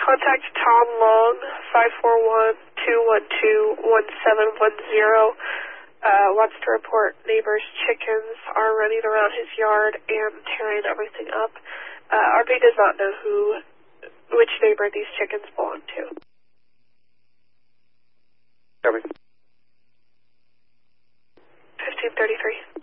Contact Tom Long, 541-212-1710. Wants to report neighbor's chickens are running around his yard and tearing everything up. RP does not know which neighbor these chickens belong to. Copy. 1533.